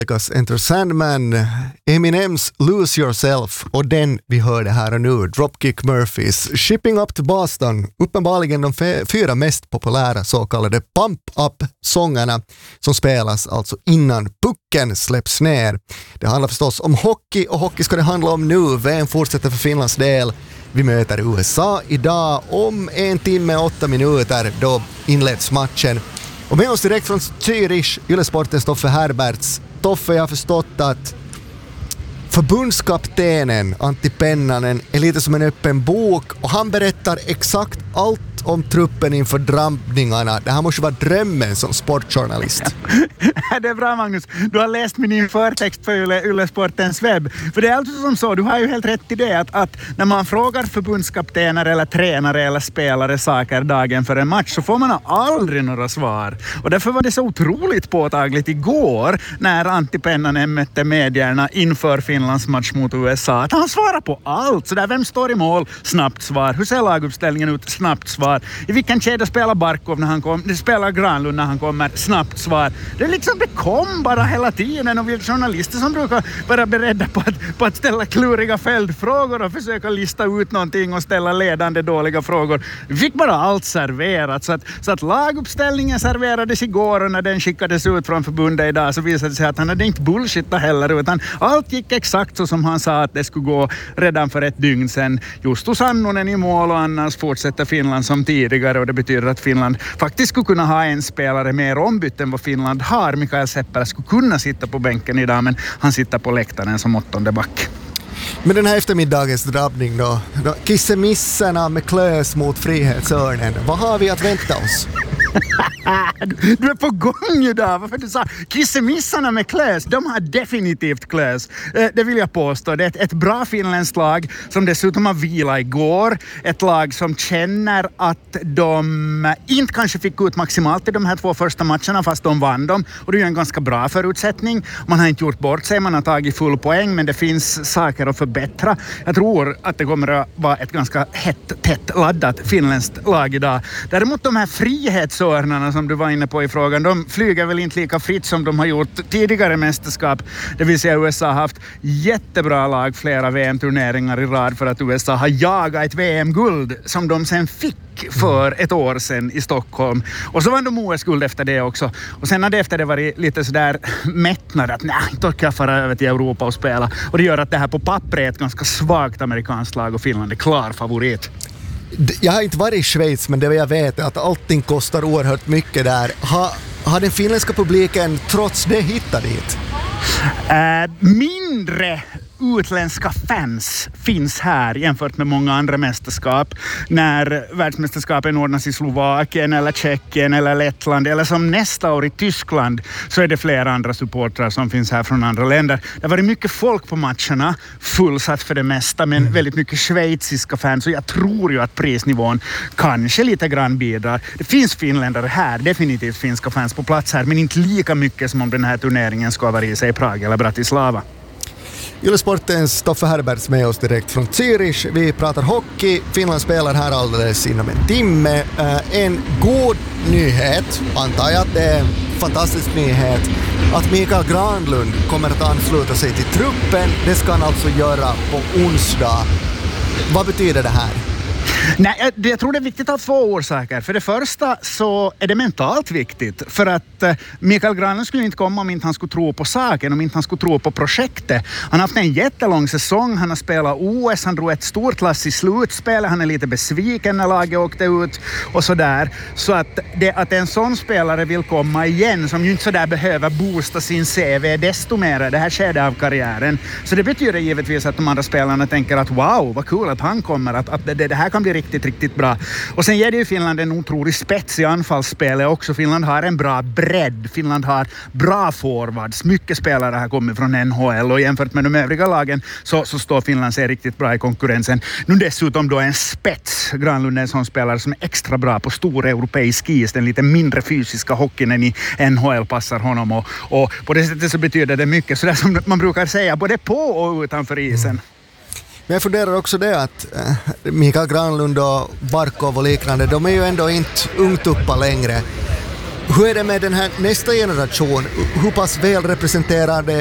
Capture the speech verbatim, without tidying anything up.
Enter Sandman, Eminems Lose Yourself och den vi hörde här och nu, Dropkick Murphys Shipping Up to Boston, uppenbarligen de f- fyra mest populära så kallade pump-up-sångarna som spelas alltså innan pucken släpps ner. Det handlar förstås om hockey och hockey ska det handla om nu. V M fortsätter för Finlands del. Vi möter U S A idag om en timme och åtta minuter, då inleds matchen. Och med oss direkt från Zürich, Yle Sportens Toffe Herberts. Toffe, jag har förstått att förbundskaptenen Antti Pennanen är lite som en öppen bok och han berättar exakt allt om truppen inför drabbningarna. Det här måste vara drömmen som sportjournalist. Det är bra, Magnus. Du har läst min införtext på Yle, Yle Sportens webb. För det är alltså som så, du har ju helt rätt i det att, att när man frågar förbundskaptener eller tränare eller spelare saker dagen för en match så får man aldrig några svar. Och därför var det så otroligt påtagligt igår när Antti Pennanen mötte medierna inför Finlands match mot U S A. Att han svarar på allt. Så där, vem står i mål? Snabbt svar. Hur ser laguppställningen ut? Snabbt svar. I vilken kedja spelar Barkov när han kommer? Det spelar Granlund när han kommer? Snabbt svar. Det är liksom, det kom bara hela tiden och vi journalister som brukar vara beredda på att, på att ställa kluriga fältfrågor och försöka lista ut någonting och ställa ledande dåliga frågor. Vi fick bara allt serverat så att, så att laguppställningen serverades igår och när den skickades ut från förbundet idag så visade det sig att han hade inte bullshittat heller utan allt gick exakt så som han sa att det skulle gå redan för ett dygn sedan. Justo Sannonen i mål och annars fortsätter Finland som tidigare och det betyder att Finland faktiskt skulle kunna ha en spelare mer ombytt än vad Finland har. Mikael Seppälä skulle kunna sitta på bänken idag men han sitter på läktaren som åttonde back. Men den här eftermiddagens drabbning då, då kissemissarna med Klös mot Frihetsörnen, vad har vi att vänta oss? Du är på gång idag. Varför du sa kissemissarna med Klös? De har definitivt Klös. Det vill jag påstå. Det är ett, ett bra finländskt lag som dessutom har vila igår. Ett lag som känner att de inte kanske fick ut maximalt i de här två första matcherna fast de vann dem. Och det är ju en ganska bra förutsättning. Man har inte gjort bort sig, man har tagit full poäng men det finns saker att förbättra. Jag tror att det kommer att vara ett ganska hett, tätt laddat finländskt lag idag. Däremot de här frihetsörnarna som du var inne på i frågan, de flyger väl inte lika fritt som de har gjort tidigare mästerskap. Det vill säga U S A har haft jättebra lag flera V M-turneringar i rad för att U S A har jagat ett V M-guld som de sen fick för ett år sedan i Stockholm. Och så vann de O S-guld efter det också. Och sen hade efter det varit lite sådär mättnad att nej, inte orkar jag fara över till Europa och spela. Och det gör att det här på pappret är ett ganska svagt amerikanskt lag och Finland är klar favorit. Jag har inte varit i Schweiz men det jag vet är att allting kostar oerhört mycket där. Har, har den finländska publiken trots det hittat dit? Äh, mindre utländska fans finns här jämfört med många andra mästerskap. När världsmästerskapen ordnas i Slovakien eller Tjeckien eller Lettland eller som nästa år i Tyskland så är det flera andra supportrar som finns här från andra länder. Det har varit mycket folk på matcherna, fullsatt för det mesta men mm. väldigt mycket schweiziska fans och jag tror ju att prisnivån kanske lite grann bidrar. Det finns finländare här, definitivt finska fans på plats här men inte lika mycket som om den här turneringen ska vara i sig Prag eller Bratislava. Yle Sportens Toffe Herberts med oss direkt från Zürich. Vi pratar hockey. Finland spelar här alldeles inom en timme. En god nyhet, antar jag att det är en fantastisk nyhet, att Mikael Granlund kommer att ansluta sig till truppen. Det ska han alltså göra på onsdag. Vad betyder det här? Nej, jag, jag tror det är viktigt av två orsaker. För det första så är det mentalt viktigt. För att eh, Mikael Granlund skulle inte komma om inte han skulle tro på saken, om inte han skulle tro på projektet. Han har haft en jättelång säsong, han har spelat O S, han drog ett stort lass i slutspelet, han är lite besviken när laget åkte ut och sådär. Så att, det, att en sån spelare vill komma igen, som ju inte sådär behöver boosta sin C V desto mer det här skedet av karriären. Så det betyder givetvis att de andra spelarna tänker att wow, vad kul att han kommer, att, att det, det här kan bli riktigt, riktigt bra. Och sen ger det ju Finland en otrolig spets i anfallsspelet också. Finland har en bra bredd. Finland har bra forwards. Mycket spelare har kommit från N H L och jämfört med de övriga lagen så, så står Finland sig riktigt bra i konkurrensen. Nu dessutom då en spets. Granlund är en sån spelare som är extra bra på stor europeisk is. Den lite mindre fysiska hockeyn än i N H L passar honom och, och på det sättet så betyder det mycket. Så där som man brukar säga, både på och utanför isen. Mm. Men jag funderar också det att äh, Mikael Granlund och Barkov och liknande, de är ju ändå inte ungtuppa längre. Hur är det med den här nästa generation? Hur pass väl representerade